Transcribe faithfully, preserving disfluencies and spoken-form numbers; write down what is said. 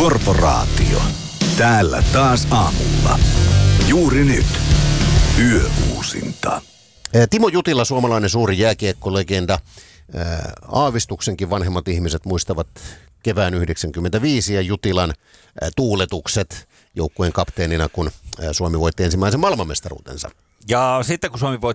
Korporaatio. Täällä taas aamulla. Juuri nyt. Yöuusinta. Timo Jutila, suomalainen suuri jääkiekkolegenda. Aavistuksenkin vanhemmat ihmiset muistavat kevään yhdeksänkymmentäviisi ja Jutilan tuuletukset joukkueen kapteenina, kun Suomi voitti ensimmäisen maailmanmestaruutensa. Ja sitten kun Suomi voitti